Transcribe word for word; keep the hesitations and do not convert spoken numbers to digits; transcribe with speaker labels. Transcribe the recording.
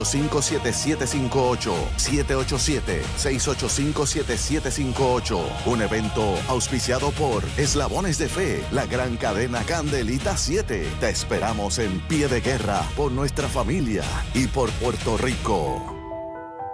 Speaker 1: cinco siete siete cinco ocho, siete ocho siete, seis ocho cinco, siete siete cinco ocho. Un evento auspiciado por Eslabones de Fe, la gran cadena Candelita siete. Te esperamos en Pie de Guerra por nuestra familia y por Puerto Rico.